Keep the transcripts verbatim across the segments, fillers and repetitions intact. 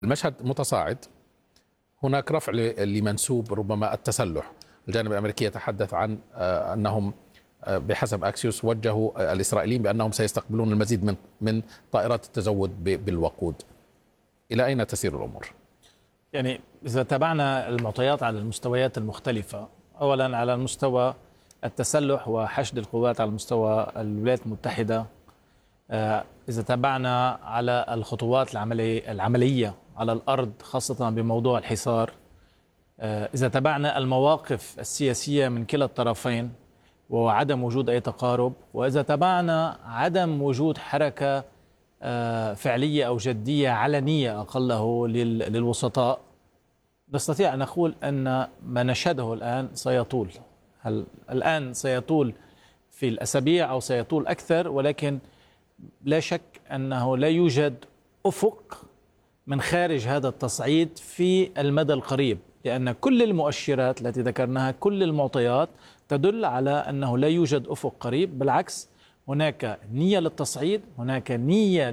المشهد متصاعد، هناك رفع لمنسوب ربما التسلح. الجانب الأمريكي يتحدث عن أنهم بحسب أكسيوس وجهوا الإسرائيليين بأنهم سيستقبلون المزيد من من طائرات التزود بالوقود. إلى أين تسير الأمور؟ يعني إذا تابعنا المعطيات على المستويات المختلفة، أولا على المستوى التسلح وحشد القوات على مستوى الولايات المتحدة، إذا تابعنا على الخطوات العملية العملية على الأرض خاصة بموضوع الحصار، إذا تابعنا المواقف السياسية من كلا الطرفين وعدم وجود أي تقارب، وإذا تابعنا عدم وجود حركة فعلية أو جدية علنية أقله للوسطاء، نستطيع أن نقول أن ما نشهده الآن سيطول. هل الآن سيطول في الأسابيع أو سيطول أكثر، ولكن لا شك أنه لا يوجد أفق من خارج هذا التصعيد في المدى القريب، لأن كل المؤشرات التي ذكرناها، كل المعطيات تدل على أنه لا يوجد أفق قريب. بالعكس، هناك نية للتصعيد، هناك نية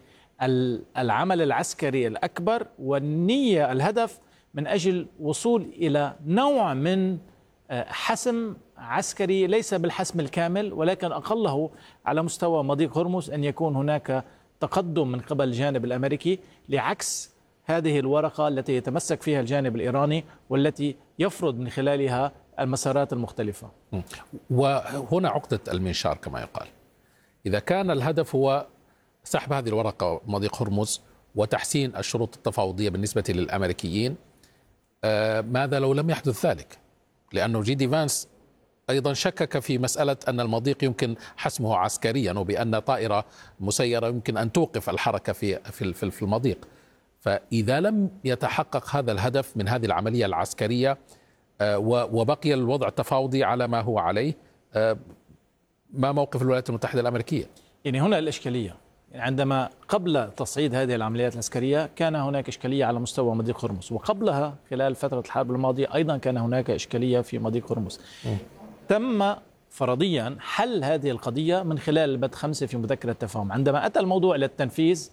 للعمل العسكري الأكبر، والنية الهدف من أجل وصول إلى نوع من حسم عسكري، ليس بالحسم الكامل ولكن أقله على مستوى مضيق هرمز، أن يكون هناك تقدم من قبل الجانب الأمريكي، لعكس هذه الورقة التي يتمسك فيها الجانب الإيراني والتي يفرض من خلالها المسارات المختلفة. وهنا عقدة المنشار كما يقال. إذا كان الهدف هو سحب هذه الورقة مضيق هرمز وتحسين الشروط التفاوضية بالنسبة للأمريكيين، آه ماذا لو لم يحدث ذلك؟ لأنه جي دي فانس أيضا شكك في مسألة أن المضيق يمكن حسمه عسكريا، وبأن طائرة مسيرة يمكن أن توقف الحركة في في في المضيق. فإذا لم يتحقق هذا الهدف من هذه العملية العسكرية وبقي الوضع التفاوضي على ما هو عليه، ما موقف الولايات المتحدة الأمريكية؟ يعني هنا الإشكالية، عندما قبل تصعيد هذه العمليات العسكرية كان هناك إشكالية على مستوى مضيق هرمز، وقبلها خلال فترة الحرب الماضية أيضا كان هناك إشكالية في مضيق هرمز. م. تم فرضيا حل هذه القضية من خلال البند خمسة في مذكرة التفاهم. عندما أتى الموضوع إلى التنفيذ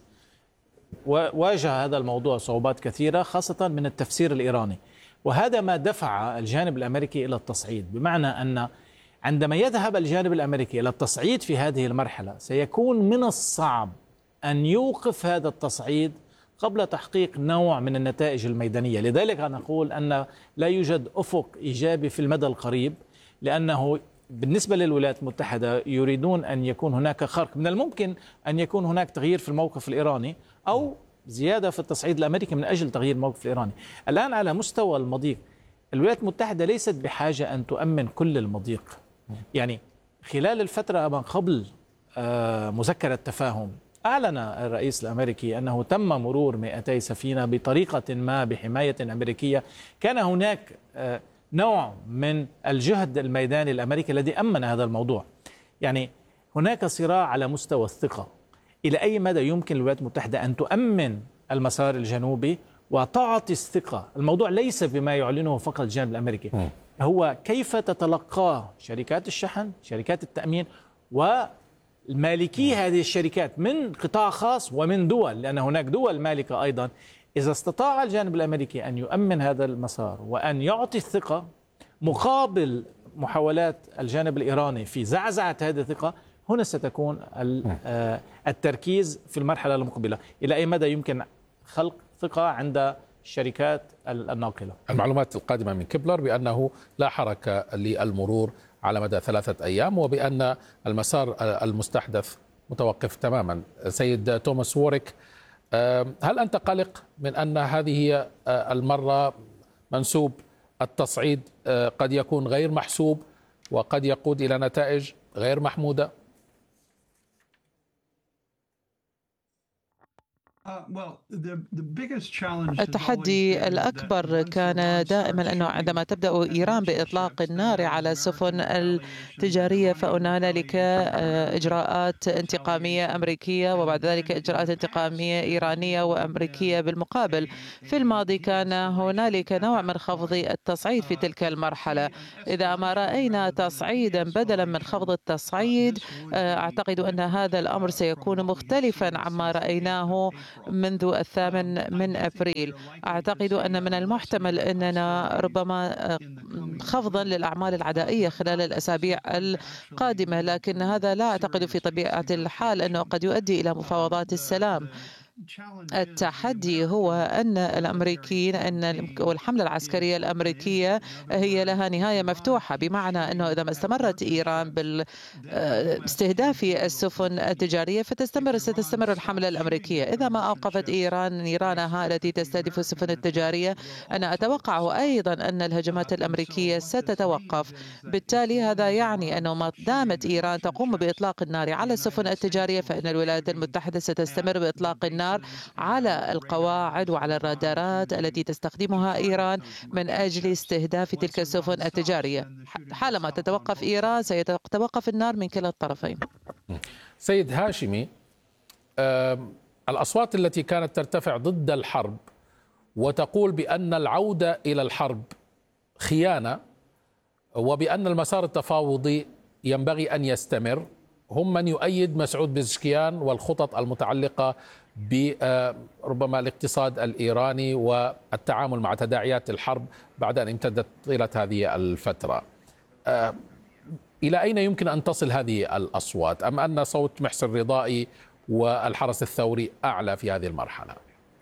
وواجه هذا الموضوع صعوبات كثيرة، خاصة من التفسير الإيراني، وهذا ما دفع الجانب الأمريكي إلى التصعيد. بمعنى أن عندما يذهب الجانب الأمريكي إلى التصعيد في هذه المرحلة، سيكون من الصعب أن يوقف هذا التصعيد قبل تحقيق نوع من النتائج الميدانية. لذلك نقول أن لا يوجد أفق إيجابي في المدى القريب، لأنه بالنسبة للولايات المتحدة يريدون أن يكون هناك خرق. من الممكن أن يكون هناك تغيير في الموقف الإيراني أو زيادة في التصعيد الأمريكي من أجل تغيير الموقف الإيراني. الآن على مستوى المضيق، الولايات المتحدة ليست بحاجة أن تؤمن كل المضيق. يعني خلال الفترة ما قبل مذكرة التفاهم أعلن الرئيس الأمريكي أنه تم مرور مئتي سفينة بطريقة ما بحماية أمريكية. كان هناك نوع من الجهد الميداني الأمريكي الذي أمن هذا الموضوع. يعني هناك صراع على مستوى الثقة، إلى أي مدى يمكن للولايات المتحدة أن تؤمن المسار الجنوبي وتعطي الثقة. الموضوع ليس بما يعلنه فقط الجانب الأمريكي، م. هو كيف تتلقاه شركات الشحن، شركات التأمين، ومالكي هذه الشركات من قطاع خاص ومن دول، لأن هناك دول مالكة أيضا. إذا استطاع الجانب الأمريكي أن يؤمن هذا المسار وأن يعطي الثقة مقابل محاولات الجانب الإيراني في زعزعة هذه الثقة، هنا ستكون التركيز في المرحلة المقبلة. إلى أي مدى يمكن خلق ثقة عند الشركات الناقلة؟ المعلومات القادمة من كبلر بأنه لا حركة للمرور على مدى ثلاثة أيام، وبأن المسار المستحدث متوقف تماما. سيد توماس ووريك، هل أنت قلق من أن هذه هي المرة منسوب التصعيد قد يكون غير محسوب وقد يقود إلى نتائج غير محمودة؟ التحدي الأكبر كان دائما أنه عندما تبدأ إيران بإطلاق النار على السفن التجارية، فهنالك إجراءات انتقامية أمريكية وبعد ذلك إجراءات انتقامية إيرانية وأمريكية بالمقابل. في الماضي كان هنالك نوع من خفض التصعيد في تلك المرحلة. إذا ما رأينا تصعيدا بدلا من خفض التصعيد، أعتقد أن هذا الأمر سيكون مختلفا عما رأيناه منذ الثامن من أبريل. أعتقد أن من المحتمل أننا ربما خفضا للأعمال العدائية خلال الأسابيع القادمة، لكن هذا لا أعتقد في طبيعة الحال أنه قد يؤدي إلى مفاوضات السلام. التحدي هو أن الأمريكيين أن والحملة العسكرية الأمريكية هي لها نهاية مفتوحة، بمعنى أنه إذا ما استمرت إيران باستهداف السفن التجارية فتستمر ستستمر الحملة الأمريكية. إذا ما أوقفت إيران نيرانها التي تستهدف السفن التجارية، أنا أتوقع أيضا أن الهجمات الأمريكية ستتوقف. بالتالي هذا يعني أنه ما دامت إيران تقوم بإطلاق النار على السفن التجارية، فإن الولايات المتحدة ستستمر بإطلاق النار على القواعد وعلى الرادارات التي تستخدمها إيران من أجل استهداف تلك السفن التجارية. حالما تتوقف إيران سيتوقف النار من كلا الطرفين. سيد هاشمي، الأصوات التي كانت ترتفع ضد الحرب وتقول بأن العودة إلى الحرب خيانة وبأن المسار التفاوضي ينبغي أن يستمر، هم من يؤيد مسعود بزشكيان والخطط المتعلقة بربما الاقتصاد الإيراني والتعامل مع تداعيات الحرب بعد أن امتدت طيلة هذه الفترة. إلى أين يمكن أن تصل هذه الأصوات، أم أن صوت محسن رضائي والحرس الثوري أعلى في هذه المرحلة؟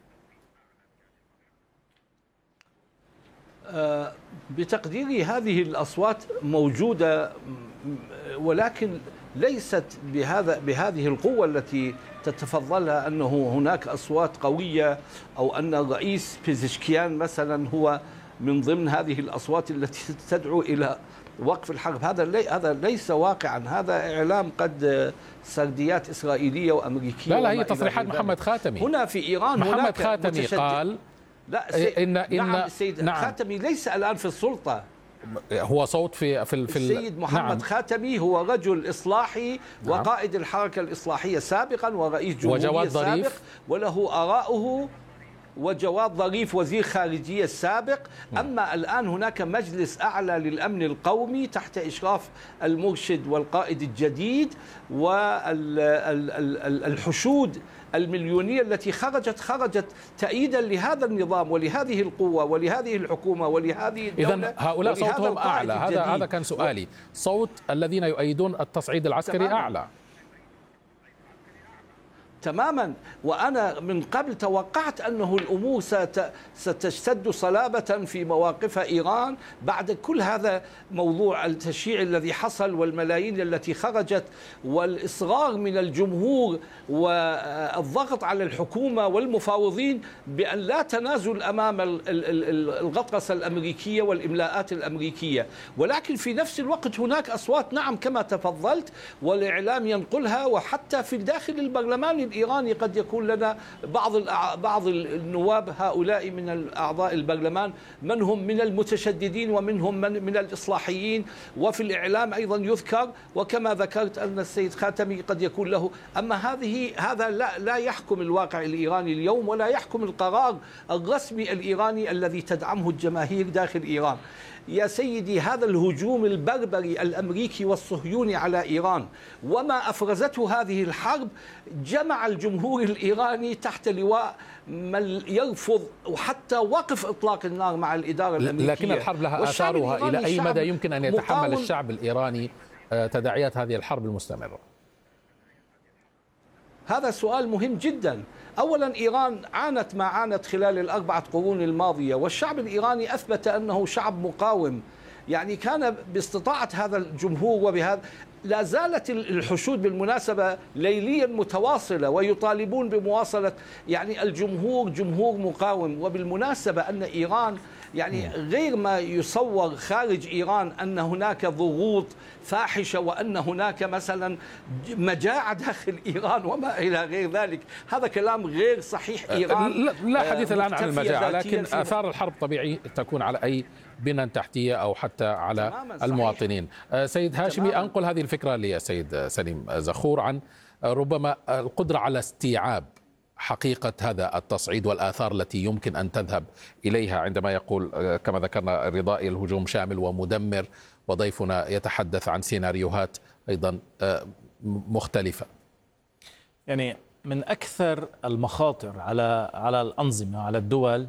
بتقديري هذه الأصوات موجودة، ولكن ليست بهذا بهذه القوة التي تتفضلها أنه هناك أصوات قوية، أو أن الرئيس بيزشكيان مثلا هو من ضمن هذه الأصوات التي تدعو إلى وقف الحرب. هذا لي هذا ليس واقعا، هذا إعلام قد سرديات إسرائيلية وأمريكية. لا لا هي تصريحات محمد خاتمي. هنا في إيران محمد هناك خاتمي قال لا سي... إن إن نعم السيد نعم. خاتمي ليس الآن في السلطة، هو صوت في في, في السيد محمد نعم. خاتمي هو رجل إصلاحي نعم. وقائد الحركة الإصلاحية سابقا ورئيس جمهورية سابق، وله آراؤه. وجواد ظريف وزير خارجية السابق. أما الآن هناك مجلس أعلى للأمن القومي تحت إشراف المرشد والقائد الجديد، والحشود المليونية التي خرجت خرجت تأييدا لهذا النظام ولهذه القوة ولهذه الحكومة ولهذه الدولة. إذن هؤلاء صوتهم أعلى. هذا هذا كان سؤالي. صوت الذين يؤيدون التصعيد العسكري تماماً. أعلى تماما. وأنا من قبل توقعت أنه الأمور ستشتد صلابة في مواقف إيران بعد كل هذا موضوع التشييع الذي حصل والملايين التي خرجت والإصرار من الجمهور والضغط على الحكومة والمفاوضين بأن لا تنازل أمام الغطرسة الأمريكية والإملاءات الأمريكية. ولكن في نفس الوقت هناك أصوات نعم كما تفضلت والإعلام ينقلها، وحتى في داخل البرلمان الإيراني قد يكون لنا بعض بعض النواب هؤلاء من أعضاء البرلمان من هم من المتشددين ومنهم من من الإصلاحيين، وفي الإعلام أيضا يذكر، وكما ذكرت أن السيد خاتمي قد يكون له. أما هذه هذا لا لا يحكم الواقع الإيراني اليوم، ولا يحكم القرار الرسمي الإيراني الذي تدعمه الجماهير داخل إيران. يا سيدي، هذا الهجوم البربري الأمريكي والصهيوني على إيران وما أفرزته هذه الحرب جمع الجمهور الإيراني تحت لواء من يرفض وحتى وقف إطلاق النار مع الإدارة الأمريكية. لكن الحرب لها آثارها. إلى أي مدى يمكن أن يتحمل الشعب الإيراني تداعيات هذه الحرب المستمرة؟ هذا سؤال مهم جدا. أولا إيران عانت ما عانت خلال الأربعة قرون الماضية، والشعب الإيراني أثبت أنه شعب مقاوم، يعني كان باستطاعة هذا الجمهور. وبهذا لا زالت الحشود بالمناسبة ليليا متواصلة ويطالبون بمواصلة، يعني الجمهور جمهور مقاوم. وبالمناسبة أن إيران يعني غير ما يصور خارج إيران أن هناك ضغوط فاحشة وأن هناك مثلا مجاعة داخل إيران وما إلى غير ذلك، هذا كلام غير صحيح. إيران لا حديث الآن عن المجاعة، لكن آثار الحرب طبيعي تكون على أي بنى تحتية أو حتى على المواطنين. سيد هاشمي، تماما. أنقل هذه الفكرة لسيد سليم زخور عن ربما القدرة على استيعاب حقيقة هذا التصعيد والآثار التي يمكن أن تذهب إليها، عندما يقول كما ذكرنا رضائي الهجوم شامل ومدمر، وضيفنا يتحدث عن سيناريوهات أيضا مختلفة. يعني من أكثر المخاطر على على الأنظمة وعلى الدول